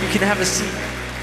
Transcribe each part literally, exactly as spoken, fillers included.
can have a seat.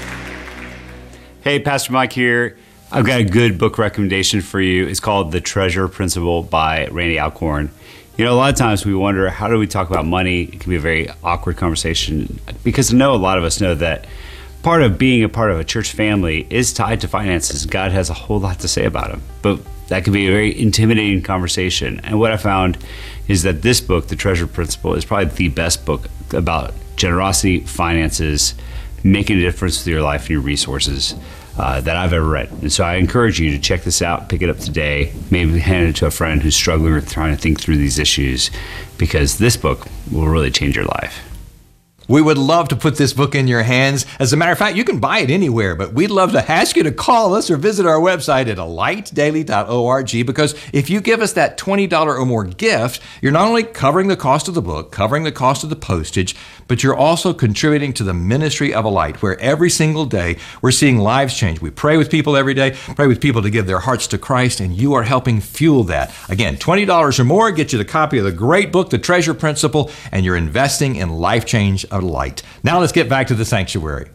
Hey, Pastor Mike here. I've got a good book recommendation for you. It's called The Treasure Principle by Randy Alcorn. You know, a lot of times we wonder, how do we talk about money? It can be a very awkward conversation, because I know a lot of us know that part of being a part of a church family is tied to finances. God has a whole lot to say about them, but that can be a very intimidating conversation. And what I found is that this book, The Treasure Principle, is probably the best book about generosity, finances, making a difference with your life and your resources uh, that I've ever read. And so I encourage you to check this out, pick it up today, maybe hand it to a friend who's struggling with trying to think through these issues, because this book will really change your life. We would love to put this book in your hands. As a matter of fact, you can buy it anywhere, but we'd love to ask you to call us or visit our website at alight daily dot org, because if you give us that twenty dollars or more gift, you're not only covering the cost of the book, covering the cost of the postage, but you're also contributing to the ministry of Alight, where every single day we're seeing lives change. We pray with people every day, pray with people to give their hearts to Christ, and you are helping fuel that. Again, twenty dollars or more gets you the copy of the great book, The Treasure Principle, and you're investing in life change of Light. Now let's get back to the sanctuary.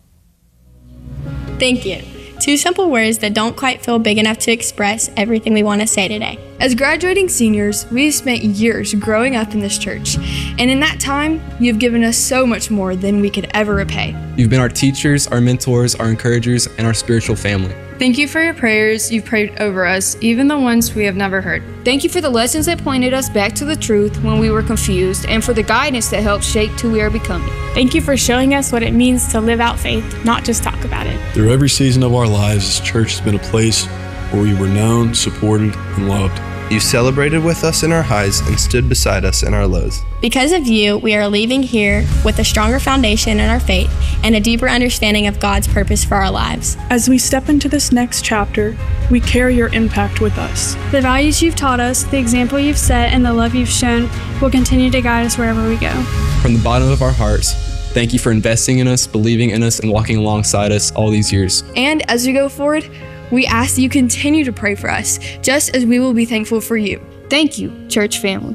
Thank you. Two simple words that don't quite feel big enough to express everything we want to say today. As graduating seniors, we've spent years growing up in this church, and in that time, you've given us so much more than we could ever repay. You've been our teachers, our mentors, our encouragers, and our spiritual family. Thank you for your prayers you've prayed over us, even the ones we have never heard. Thank you for the lessons that pointed us back to the truth when we were confused, and for the guidance that helped shape who we are becoming. Thank you for showing us what it means to live out faith, not just talk about it. Through every season of our lives, this church has been a place where we were known, supported, and loved. You celebrated with us in our highs and stood beside us in our lows. Because of you, we are leaving here with a stronger foundation in our faith and a deeper understanding of God's purpose for our lives. As we step into this next chapter, we carry your impact with us. The values you've taught us, the example you've set, and the love you've shown will continue to guide us wherever we go. From the bottom of our hearts, thank you for investing in us, believing in us, and walking alongside us all these years. And as we go forward, we ask that you continue to pray for us, just as we will be thankful for you. Thank you, church family.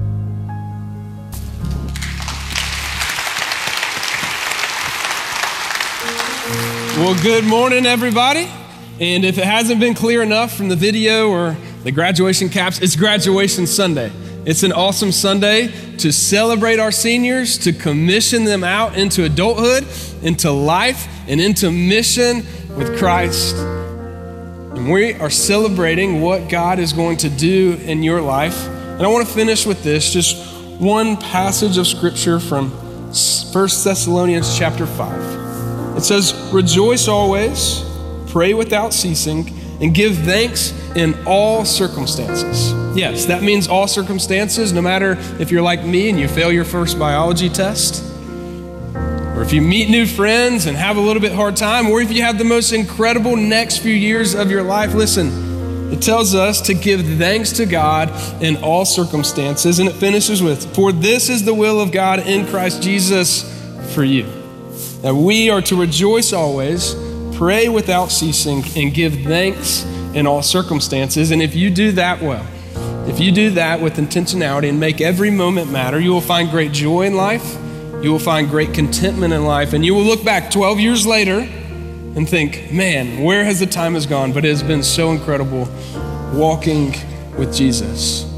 Well, good morning, everybody. And if it hasn't been clear enough from the video or the graduation caps, it's graduation Sunday. It's an awesome Sunday to celebrate our seniors, to commission them out into adulthood, into life, and into mission with Christ. And we are celebrating what God is going to do in your life. And I want to finish with this, just one passage of scripture from First Thessalonians chapter five. It says, "Rejoice always, pray without ceasing, and give thanks in all circumstances." Yes, that means all circumstances, no matter if you're like me and you fail your first biology test, or if you meet new friends and have a little bit hard time, or if you have the most incredible next few years of your life. Listen, it tells us to give thanks to God in all circumstances, and it finishes with, "For this is the will of God in Christ Jesus for you." That we are to rejoice always, pray without ceasing, and give thanks in all circumstances. And if you do that well, if you do that with intentionality and make every moment matter, you will find great joy in life. You will find great contentment in life, and you will look back twelve years later and think, man, where has the time has gone? But it has been so incredible walking with Jesus.